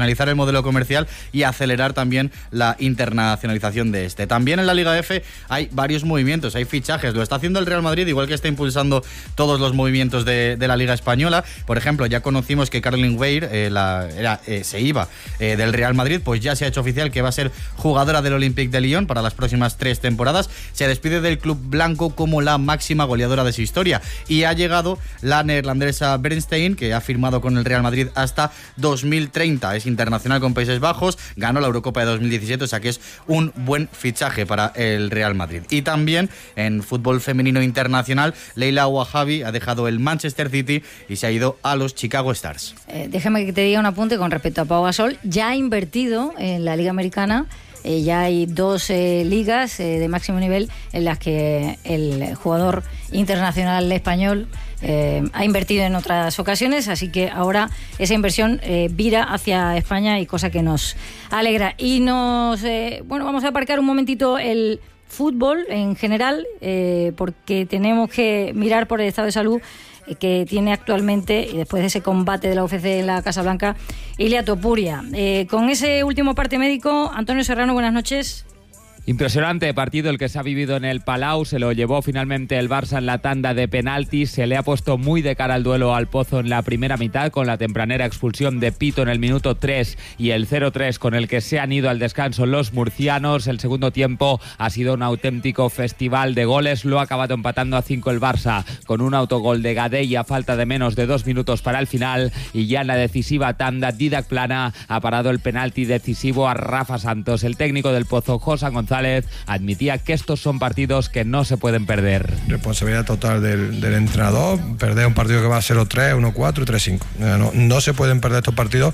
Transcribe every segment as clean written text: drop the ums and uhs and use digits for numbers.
profesionalizar el modelo comercial y acelerar también la internacionalización de este. También en la Liga F hay varios movimientos, hay fichajes, lo está haciendo el Real Madrid, igual que está impulsando todos los movimientos de la Liga Española. Por ejemplo, ya conocimos que Caroline Weir se iba del Real Madrid, pues ya se ha hecho oficial que va a ser jugadora del Olympique de Lyon para las próximas 3 temporadas. Se despide del club blanco como la máxima goleadora de su historia y ha llegado la neerlandesa Bernstein, que ha firmado con el Real Madrid hasta 2030. Es internacional con Países Bajos, ganó la Eurocopa de 2017, o sea que es un buen fichaje para el Real Madrid. Y también en fútbol femenino internacional, Leila Ouahabi ha dejado el Manchester City y se ha ido a los Chicago Stars. Déjame que te diga un apunte con respecto a Pau Gasol. Ya ha invertido en la Liga Americana. Ya hay 2 ligas de máximo nivel en las que el jugador internacional español ha invertido en otras ocasiones, así que ahora esa inversión vira hacia España, y cosa que nos alegra. Y vamos a aparcar un momentito el fútbol en general, porque tenemos que mirar por el estado de salud que tiene actualmente, y después de ese combate de la UFC en la Casa Blanca, Ilia Topuria. Con ese último parte médico, Antonio Serrano, buenas noches. Impresionante partido el que se ha vivido en el Palau, se lo llevó finalmente el Barça en la tanda de penaltis, se le ha puesto muy de cara al duelo al Pozo en la primera mitad con la tempranera expulsión de Pito en el minuto 3 y el 0-3 con el que se han ido al descanso los murcianos. El segundo tiempo ha sido un auténtico festival de goles, lo ha acabado empatando a 5 el Barça con un autogol de Gadei a falta de menos de 2 minutos para el final, y ya en la decisiva tanda Didac Plana ha parado el penalti decisivo a Rafa Santos. El técnico del Pozo, José González, admitía que estos son partidos que no se pueden perder. Responsabilidad total del entrenador, perder un partido que va a 0-3, 1-4, 3-5. No se pueden perder estos partidos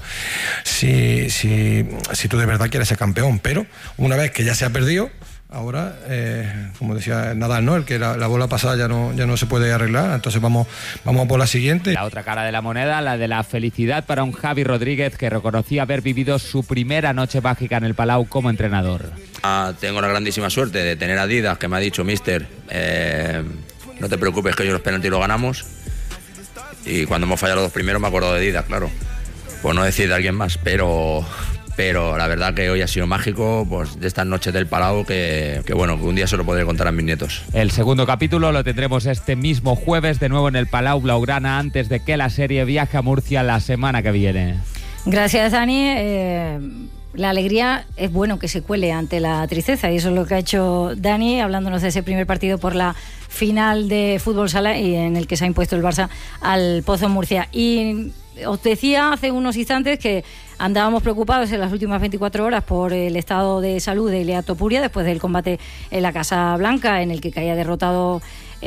si tú de verdad quieres ser campeón, pero una vez que ya se ha perdido, ahora, como decía Nadal, ¿no? El que la bola pasada ya no se puede arreglar, entonces vamos a por la siguiente. La otra cara de la moneda, la de la felicidad para un Javi Rodríguez que reconocía haber vivido su primera noche mágica en el Palau como entrenador. Tengo la grandísima suerte de tener a Didac, que me ha dicho: mister, no te preocupes, que yo los penaltis los ganamos. Y cuando hemos fallado los 2 primeros me acuerdo de Didac, claro, por no decir de alguien más, pero la verdad que hoy ha sido mágico, pues de estas noches del Palau que bueno, que un día se lo podré contar a mis nietos. El segundo capítulo lo tendremos este mismo jueves de nuevo en el Palau Blaugrana, antes de que la serie viaje a Murcia la semana que viene. Gracias, Dani. La alegría es bueno que se cuele ante la tristeza, y eso es lo que ha hecho Dani, hablándonos de ese primer partido por la final de fútbol sala y en el que se ha impuesto el Barça al Pozo Murcia. Y os decía hace unos instantes que andábamos preocupados en las últimas 24 horas por el estado de salud de Ilia Topuria después del combate en la Casa Blanca, en el que caía derrotado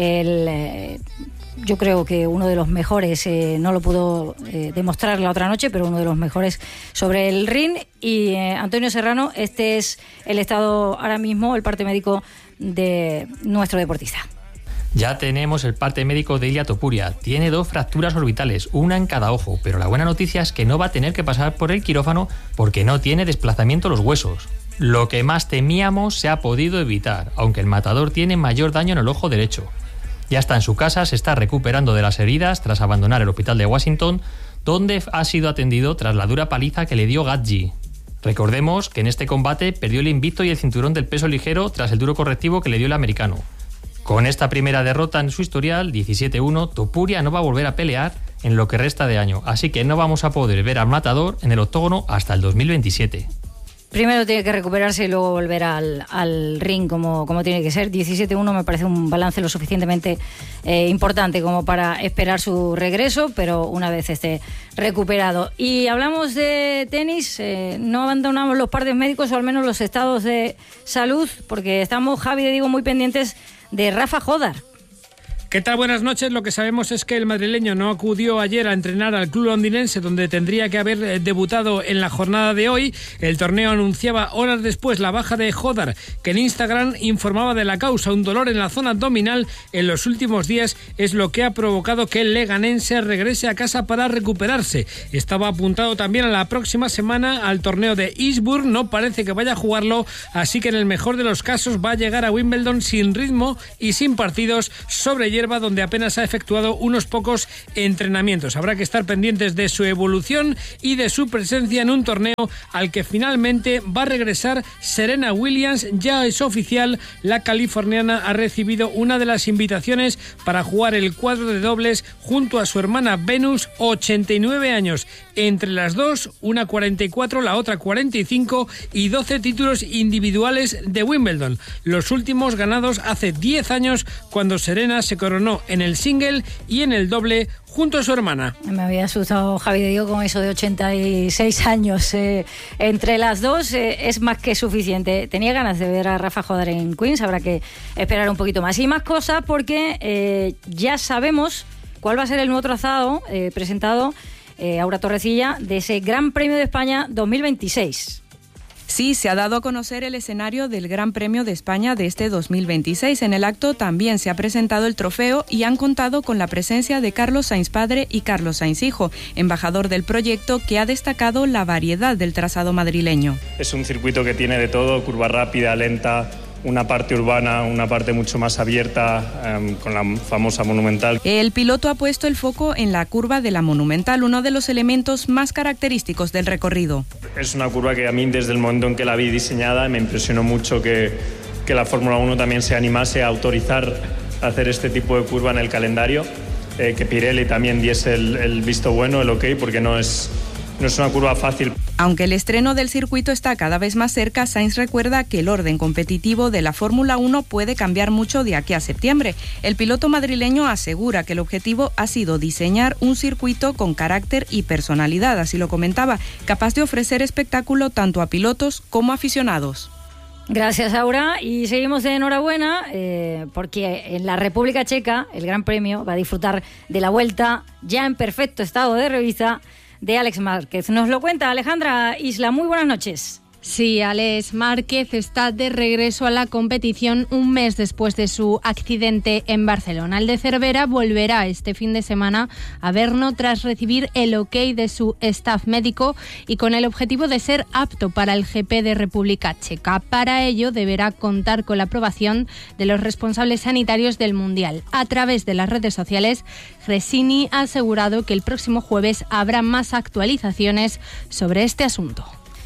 yo creo que uno de los mejores, no lo pudo demostrar la otra noche, pero uno de los mejores sobre el ring. Y Antonio Serrano, este es el estado ahora mismo, el parte médico de nuestro deportista. Ya tenemos el parte médico de Ilia Topuria. Tiene 2 fracturas orbitales, una en cada ojo, pero la buena noticia es que no va a tener que pasar por el quirófano porque no tiene desplazamiento los huesos. Lo que más temíamos se ha podido evitar, aunque el matador tiene mayor daño en el ojo derecho. Ya está en su casa, se está recuperando de las heridas tras abandonar el hospital de Washington, donde ha sido atendido tras la dura paliza que le dio Gadji. Recordemos que en este combate perdió el invicto y el cinturón del peso ligero tras el duro correctivo que le dio el americano. Con esta primera derrota en su historial, 17-1, Topuria no va a volver a pelear en lo que resta de año, así que no vamos a poder ver al matador en el octógono hasta el 2027. Primero tiene que recuperarse y luego volver al ring como tiene que ser. 17-1 me parece un balance lo suficientemente importante como para esperar su regreso, pero una vez esté recuperado. Y hablamos de tenis, no abandonamos los partes médicos, o al menos los estados de salud, porque estamos, Javi y Diego, muy pendientes de Rafa Jódar. ¿Qué tal? Buenas noches. Lo que sabemos es que el madrileño no acudió ayer a entrenar al club londinense, donde tendría que haber debutado en la jornada de hoy. El torneo anunciaba horas después la baja de Jódar, que en Instagram informaba de la causa. Un dolor en la zona abdominal en los últimos días es lo que ha provocado que el leganense regrese a casa para recuperarse. Estaba apuntado también a la próxima semana al torneo de Eastbourne. No parece que vaya a jugarlo, así que en el mejor de los casos va a llegar a Wimbledon sin ritmo y sin partidos sobre hielo hierba donde apenas ha efectuado unos pocos entrenamientos. Habrá que estar pendientes de su evolución y de su presencia en un torneo al que finalmente va a regresar Serena Williams. Ya es oficial, la californiana ha recibido una de las invitaciones para jugar el cuadro de dobles junto a su hermana Venus, 89 años. Entre las dos, una 44, la otra 45 y 12 títulos individuales de Wimbledon. Los últimos ganados hace 10 años, cuando Serena se coronó en el single y en el doble junto a su hermana. Me había asustado Javi de Diego con eso de 86 años. Entre las dos es más que suficiente. Tenía ganas de ver a Rafa jugar en Queens, habrá que esperar un poquito más. Y más cosas porque ya sabemos cuál va a ser el nuevo trazado presentado Aura Torrecilla de ese Gran Premio de España 2026. Sí, se ha dado a conocer el escenario del Gran Premio de España de este 2026. En el acto también se ha presentado el trofeo y han contado con la presencia de Carlos Sainz padre y Carlos Sainz hijo, embajador del proyecto, que ha destacado la variedad del trazado madrileño. Es un circuito que tiene de todo, curva rápida, lenta, una parte urbana, una parte mucho más abierta, con la famosa Monumental. El piloto ha puesto el foco en la curva de la Monumental, uno de los elementos más característicos del recorrido. Es una curva que a mí, desde el momento en que la vi diseñada, me impresionó mucho que la Fórmula 1 también se animase a autorizar hacer este tipo de curva en el calendario, que Pirelli también diese el visto bueno, el ok, porque no es una curva fácil. Aunque el estreno del circuito está cada vez más cerca, Sainz recuerda que el orden competitivo de la Fórmula 1 puede cambiar mucho de aquí a septiembre. El piloto madrileño asegura que el objetivo ha sido diseñar un circuito con carácter y personalidad, así lo comentaba, capaz de ofrecer espectáculo tanto a pilotos como a aficionados. Gracias, Aura. Y seguimos de enhorabuena porque en la República Checa el Gran Premio va a disfrutar de la vuelta ya en perfecto estado de revista de Alex Márquez. Nos lo cuenta Alejandra Isla. Muy buenas noches. Sí, Alex Márquez está de regreso a la competición un mes después de su accidente en Barcelona. El de Cervera volverá este fin de semana a Brno tras recibir el ok de su staff médico y con el objetivo de ser apto para el GP de República Checa. Para ello deberá contar con la aprobación de los responsables sanitarios del Mundial. A través de las redes sociales, Gresini ha asegurado que el próximo jueves habrá más actualizaciones sobre este asunto.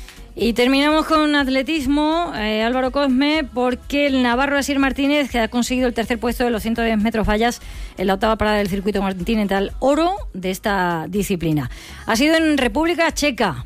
Y terminamos con atletismo, Álvaro Cosme, porque el navarro Asier Martínez, que ha conseguido el tercer puesto de los 110 metros vallas en la octava parada del circuito continental, oro de esta disciplina. Ha sido en República Checa.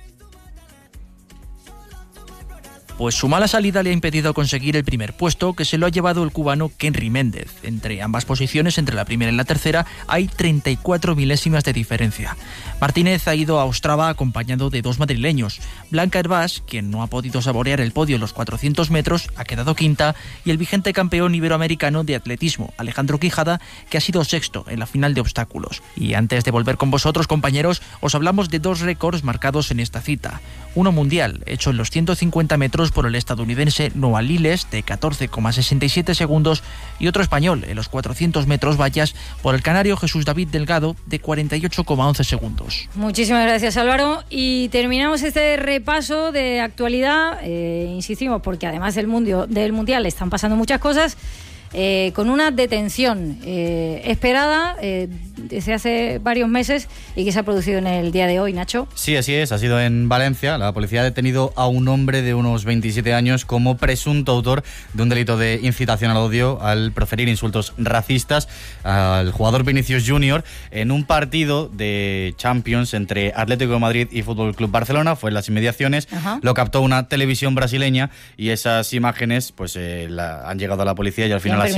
Pues su mala salida le ha impedido conseguir el primer puesto, que se lo ha llevado el cubano Kenry Méndez. Entre ambas posiciones, entre la primera y la tercera, hay 34 milésimas de diferencia. Martínez ha ido a Ostrava acompañado de dos madrileños. Blanca Hervás, quien no ha podido saborear el podio en los 400 metros, ha quedado quinta, y el vigente campeón iberoamericano de atletismo, Alejandro Quijada, que ha sido sexto en la final de obstáculos. Y antes de volver con vosotros, compañeros, os hablamos de dos récords marcados en esta cita. Uno mundial, hecho en los 150 metros por el estadounidense Noah Lyles, de 14,67 segundos, y otro español en los 400 metros vallas por el canario Jesús David Delgado, de 48,11 segundos. Muchísimas gracias, Álvaro. Y terminamos este repaso de actualidad, insistimos, porque además del Mundial están pasando muchas cosas, con una detención esperada desde hace varios meses y que se ha producido en el día de hoy, Nacho. Sí, así es, ha sido en Valencia. La policía ha detenido a un hombre de unos 27 años como presunto autor de un delito de incitación al odio al proferir insultos racistas al jugador Vinicius Junior en un partido de Champions entre Atlético de Madrid y Fútbol Club Barcelona. Fue en las inmediaciones. Ajá. Lo captó una televisión brasileña y esas imágenes pues han llegado a la policía y al final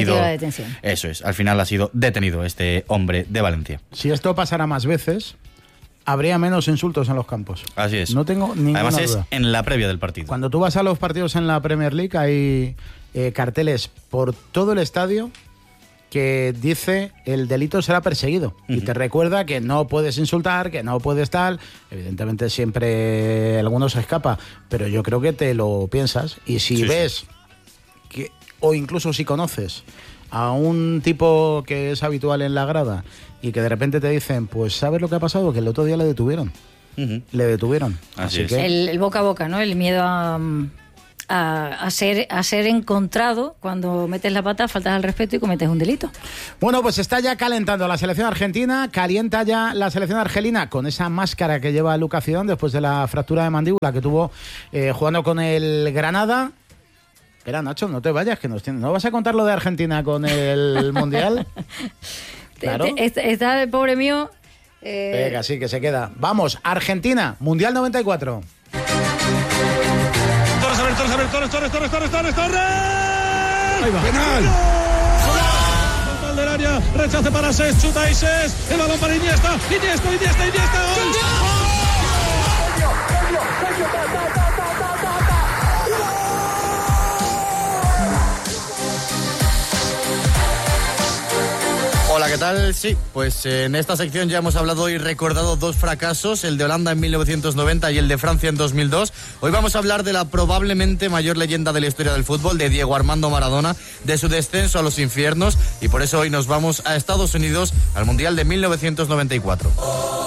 al final ha sido detenido este hombre de Valencia. Si esto pasara más veces, habría menos insultos en los campos. Así es. No tengo ninguna Además duda. es en la previa del partido. Cuando tú vas a los partidos en la Premier League hay carteles por todo el estadio que dice el delito será perseguido. Y te recuerda que no puedes insultar, que no puedes tal. Evidentemente siempre alguno se escapa, pero yo creo que te lo piensas. Y si ves que, o incluso si conoces a un tipo que es habitual en la grada y que de repente te dicen, pues ¿sabes lo que ha pasado? Que el otro día le detuvieron. Le detuvieron. Así que el boca a boca, ¿no? El miedo a a ser encontrado cuando metes la pata, faltas al respeto y cometes un delito. Bueno, pues está ya calentando la selección argentina, calienta ya la selección argelina con esa máscara que lleva Lucas Zidane después de la fractura de mandíbula que tuvo jugando con el Granada. Espera, Nacho, no te vayas, que ¿no vas a contar lo de Argentina con el Mundial? Claro. Está el pobre mío... Venga, sí, que se queda. Vamos, Argentina, Mundial 94. Torres. Penal. Total del área, rechace para Ses, chuta y Ses. El balón para Iniesta. ¡Gol! Hola, ¿qué tal? Sí, pues en esta sección ya hemos hablado y recordado dos fracasos, el de Holanda en 1990 y el de Francia en 2002. Hoy vamos a hablar de la probablemente mayor leyenda de la historia del fútbol, de Diego Armando Maradona, de su descenso a los infiernos, y por eso hoy nos vamos a Estados Unidos, al Mundial de 1994.